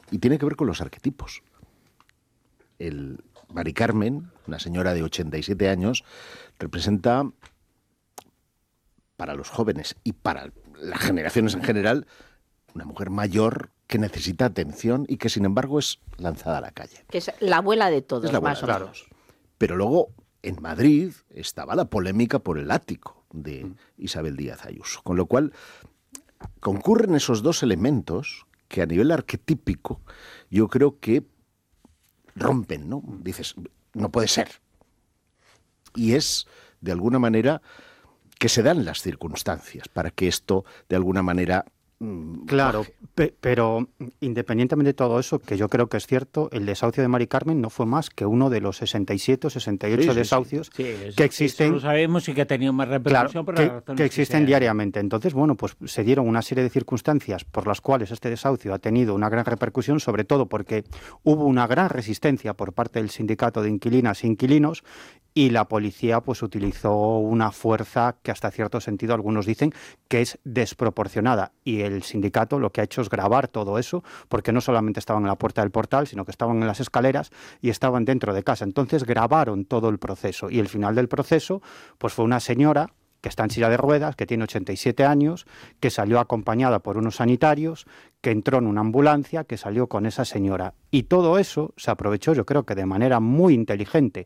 y tiene que ver con los arquetipos. El Mari Carmen, una señora de 87 años, representa para los jóvenes y para las generaciones en general una mujer mayor que necesita atención y que sin embargo es lanzada a la calle. Que es la abuela de todos, es la abuela más o de todos. Pero luego en Madrid estaba la polémica por el ático de Isabel Díaz Ayuso, con lo cual concurren esos dos elementos que a nivel arquetípico yo creo que rompen, ¿no? Dices, no puede ser. Y es, de alguna manera, que se dan las circunstancias para que esto, de alguna manera... Claro, pero independientemente de todo eso, que yo creo que es cierto, el desahucio de Mari Carmen no fue más que uno de los 67 o 68 desahucios que existen. Eso lo sabemos y que ha tenido más repercusión, claro, que existen diariamente. Entonces, bueno, pues se dieron una serie de circunstancias por las cuales este desahucio ha tenido una gran repercusión, sobre todo porque hubo una gran resistencia por parte del sindicato de inquilinas e inquilinos, y la policía pues utilizó una fuerza que hasta cierto sentido algunos dicen que es desproporcionada, y el sindicato lo que ha hecho es grabar todo eso, porque no solamente estaban en la puerta del portal, sino que estaban en las escaleras y estaban dentro de casa. Entonces grabaron todo el proceso, y el final del proceso pues fue una señora que está en silla de ruedas, que tiene 87 años, que salió acompañada por unos sanitarios, que entró en una ambulancia, que salió con esa señora. Y todo eso se aprovechó, yo creo que de manera muy inteligente,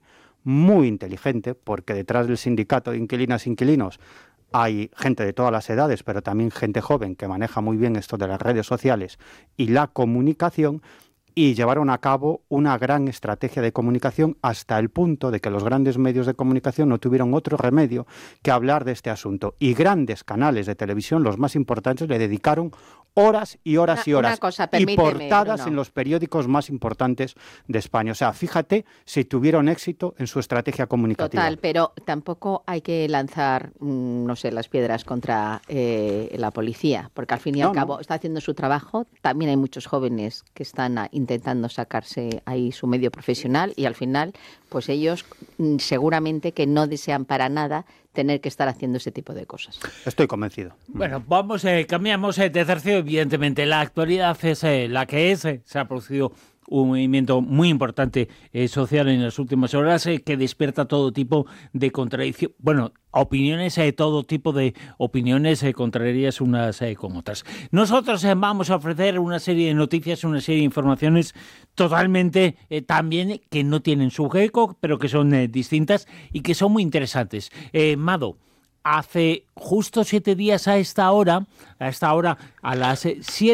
porque detrás del sindicato de inquilinas e inquilinos hay gente de todas las edades, pero también gente joven que maneja muy bien esto de las redes sociales y la comunicación, y llevaron a cabo una gran estrategia de comunicación hasta el punto de que los grandes medios de comunicación no tuvieron otro remedio que hablar de este asunto. Y grandes canales de televisión, los más importantes, le dedicaron horas y horas y horas. Y portadas, Bruno, en los periódicos más importantes de España. O sea, fíjate si tuvieron éxito en su estrategia comunicativa. Total, pero tampoco hay que lanzar, no sé, las piedras contra la policía, porque al fin y al cabo está haciendo su trabajo. También hay muchos jóvenes que están intentando sacarse ahí su medio profesional, y al final, pues ellos seguramente que no desean para nada tener que estar haciendo ese tipo de cosas. Estoy convencido. Bueno, cambiamos de tercio. Evidentemente, la actualidad es la que es. Se ha producido un movimiento muy importante social en las últimas horas que despierta todo tipo de contradicción. Bueno, opiniones, todo tipo de opiniones contrarias unas con otras. Nosotros vamos a ofrecer una serie de noticias, una serie de informaciones totalmente también que no tienen su eco, pero que son distintas y que son muy interesantes. Mado, hace justo 7 días a esta hora, a las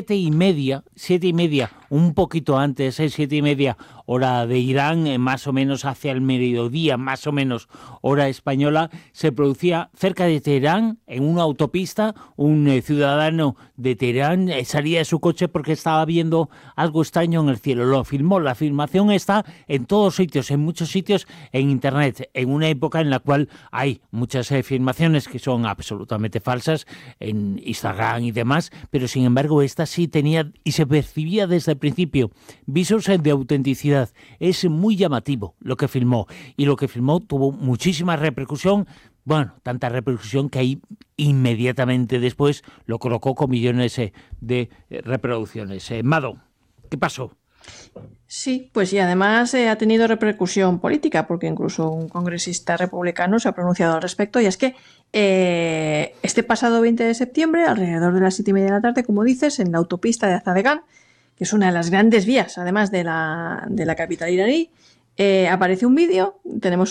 7:30, un poquito antes, 7:30 hora de Irán, más o menos hacia el mediodía, más o menos hora española, se producía cerca de Teherán, en una autopista, un ciudadano de Teherán salía de su coche porque estaba viendo algo extraño en el cielo. Lo filmó. La filmación está en todos sitios, en muchos sitios en Internet, en una época en la cual hay muchas filmaciones que son absolutamente falsas en Instagram y demás, pero sin embargo esta sí tenía y se percibía desde el principio visos de autenticidad. Es muy llamativo lo que filmó, y lo que filmó tuvo muchísima repercusión. Bueno, tanta repercusión que ahí inmediatamente después lo colocó con millones de reproducciones. Mado, ¿qué pasó? Sí, pues y además ha tenido repercusión política, porque incluso un congresista republicano se ha pronunciado al respecto, y es que este pasado 20 de septiembre, alrededor de las 7:30 de la tarde, como dices, en la autopista de Azadegán, que es una de las grandes vías, además de la capital iraní, aparece un vídeo. Tenemos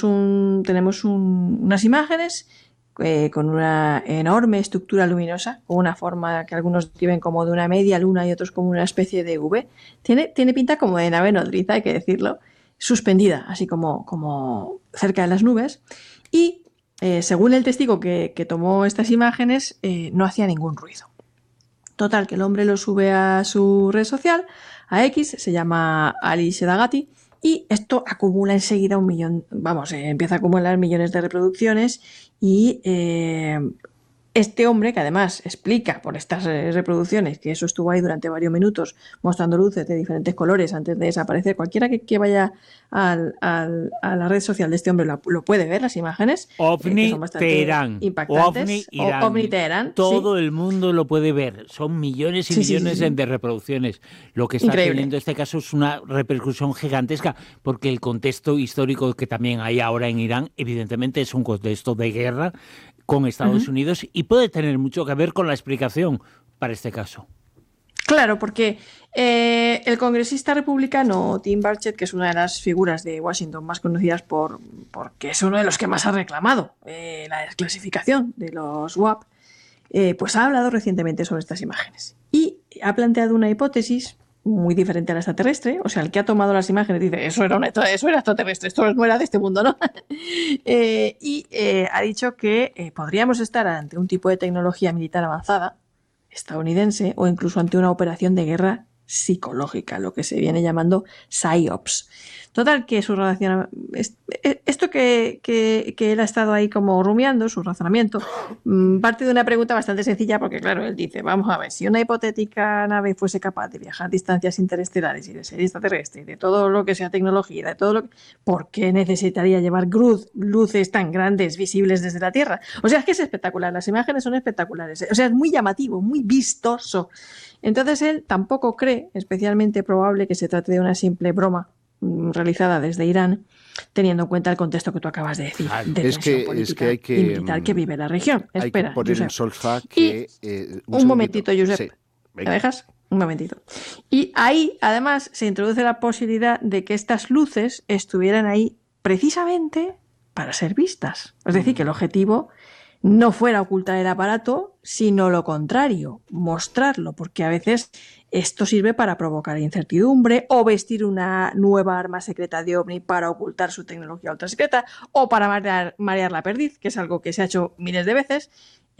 unas imágenes con una enorme estructura luminosa, con una forma que algunos describen como de una media luna y otros como una especie de V. Tiene pinta como de nave nodriza, hay que decirlo, suspendida, así como cerca de las nubes. Y según el testigo que tomó estas imágenes, no hacía ningún ruido. Total, que el hombre lo sube a su red social, a X, se llama Ali Sedagati, y esto acumula enseguida 1 millón, empieza a acumular millones de reproducciones, y este hombre, que además explica por estas reproducciones que eso estuvo ahí durante varios minutos mostrando luces de diferentes colores antes de desaparecer, cualquiera que vaya a la red social de este hombre lo puede ver, las imágenes. OVNI son bastante Teherán. impactantes. OVNI Irán. OVNI Teherán. Todo el mundo lo puede ver. Son millones y millones de reproducciones. Lo que está teniendo este caso es una repercusión gigantesca, porque el contexto histórico que también hay ahora en Irán, evidentemente, es un contexto de guerra con Estados Unidos y puede tener mucho que ver con la explicación para este caso. Claro, porque el congresista republicano Tim Burchett, que es una de las figuras de Washington más conocidas porque es uno de los que más ha reclamado la desclasificación de los WAP, pues ha hablado recientemente sobre estas imágenes y ha planteado una hipótesis muy diferente a la extraterrestre. O sea, el que ha tomado las imágenes dice, eso era extraterrestre, esto no era de este mundo, ¿no? Ha dicho que podríamos estar ante un tipo de tecnología militar avanzada estadounidense o incluso ante una operación de guerra psicológica, lo que se viene llamando PSYOPs. Total, que su razonamiento, esto que él ha estado ahí como rumiando, su razonamiento, parte de una pregunta bastante sencilla, porque claro, él dice, vamos a ver, si una hipotética nave fuese capaz de viajar distancias interestelares y de ser extraterrestre, y de todo lo que sea tecnología, de todo lo que, ¿por qué necesitaría llevar luces tan grandes visibles desde la Tierra? O sea, es que es espectacular, las imágenes son espectaculares, o sea, es muy llamativo, muy vistoso. Entonces él tampoco cree especialmente probable que se trate de una simple broma realizada desde Irán, teniendo en cuenta el contexto que tú acabas de decir, de tensión política y militar que vive la región. Espera, hay que poner Josep. En solfa que... un momentito, Josep. Sí, ¿Me dejas? Un momentito. Y ahí, además, se introduce la posibilidad de que estas luces estuvieran ahí precisamente para ser vistas. Es decir, que el objetivo no fuera ocultar el aparato, sino lo contrario, mostrarlo, porque a veces esto sirve para provocar incertidumbre o vestir una nueva arma secreta de OVNI para ocultar su tecnología ultra secreta o para marear la perdiz, que es algo que se ha hecho miles de veces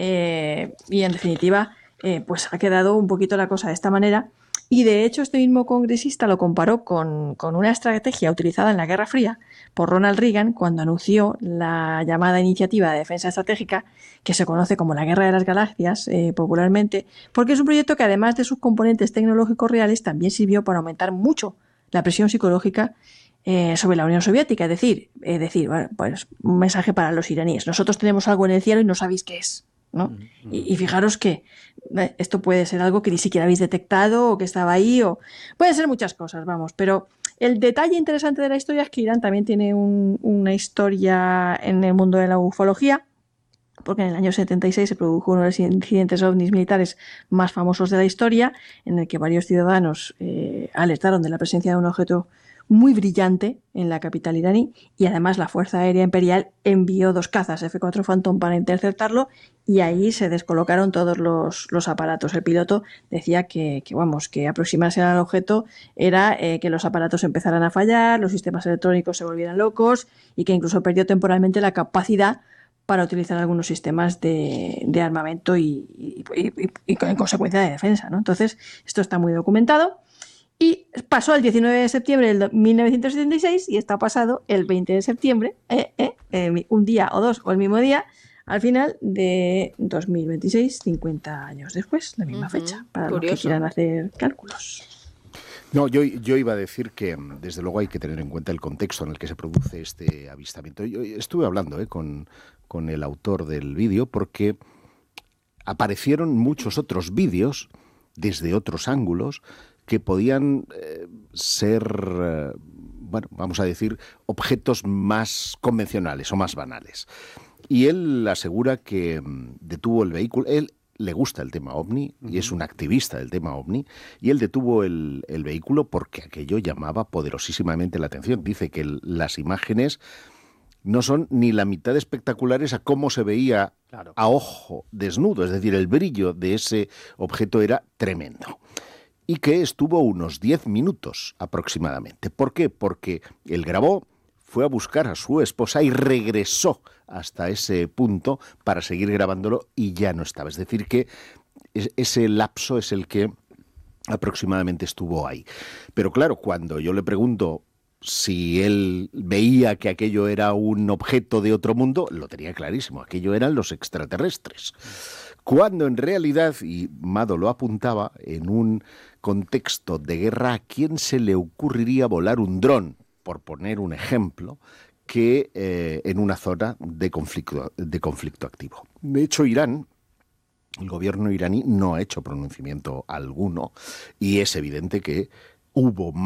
y en definitiva pues ha quedado un poquito la cosa de esta manera. Y de hecho este mismo congresista lo comparó con una estrategia utilizada en la Guerra Fría por Ronald Reagan cuando anunció la llamada Iniciativa de Defensa Estratégica, que se conoce como la Guerra de las Galaxias popularmente, porque es un proyecto que además de sus componentes tecnológicos reales también sirvió para aumentar mucho la presión psicológica sobre la Unión Soviética. Es decir, bueno, pues un mensaje para los iraníes. Nosotros tenemos algo en el cielo y no sabéis qué es, ¿no? Y fijaros que esto puede ser algo que ni siquiera habéis detectado o que estaba ahí, o pueden ser muchas cosas, vamos, pero el detalle interesante de la historia es que Irán también tiene una historia en el mundo de la ufología, porque en el año 76 se produjo uno de los incidentes ovnis militares más famosos de la historia, en el que varios ciudadanos alertaron de la presencia de un objeto muy brillante en la capital iraní, y además la Fuerza Aérea Imperial envió 2 cazas F-4 Phantom para interceptarlo, y ahí se descolocaron todos los aparatos. El piloto decía que aproximarse al objeto era que los aparatos empezaran a fallar, los sistemas electrónicos se volvieran locos y que incluso perdió temporalmente la capacidad para utilizar algunos sistemas de armamento y en consecuencia de defensa, ¿no? Entonces, esto está muy documentado. Y pasó el 19 de septiembre de 1976 y está pasado el 20 de septiembre, un día o dos o el mismo día, al final de 2026, 50 años después, la misma fecha, para los que quieran hacer cálculos. No, yo iba a decir que desde luego hay que tener en cuenta el contexto en el que se produce este avistamiento. Yo estuve hablando con el autor del vídeo porque aparecieron muchos otros vídeos desde otros ángulos que podían ser, vamos a decir, objetos más convencionales o más banales. Y él asegura que detuvo el vehículo. Él le gusta el tema OVNI y es un activista del tema OVNI, y él detuvo el vehículo porque aquello llamaba poderosísimamente la atención. Dice que las imágenes no son ni la mitad espectaculares a cómo se veía a ojo desnudo, es decir, el brillo de ese objeto era tremendo. Y que estuvo unos 10 minutos aproximadamente. ¿Por qué? Porque él grabó, fue a buscar a su esposa y regresó hasta ese punto para seguir grabándolo y ya no estaba. Es decir, que ese lapso es el que aproximadamente estuvo ahí. Pero claro, cuando yo le pregunto si él veía que aquello era un objeto de otro mundo, lo tenía clarísimo, aquello eran los extraterrestres. cuando en realidad, y Mado lo apuntaba, en un contexto de guerra, ¿a quién se le ocurriría volar un dron, por poner un ejemplo, que en una zona de conflicto activo? De hecho, Irán, el gobierno iraní no ha hecho pronunciamiento alguno y es evidente que hubo más